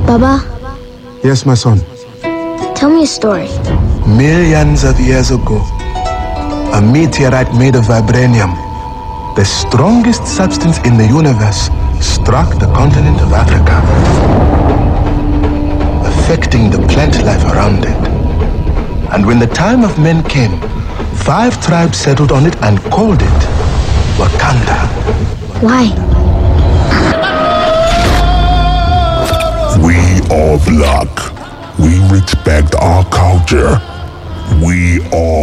Baba, Yes, my son. tell me a story. Millions of years ago, a meteorite made of vibranium, the strongest substance in the universe, struck the continent of Africa, affecting the plant life around it. And when the time of men came, 5 tribes settled on it and called it Wakanda. Why? We are black. We respect our culture. We are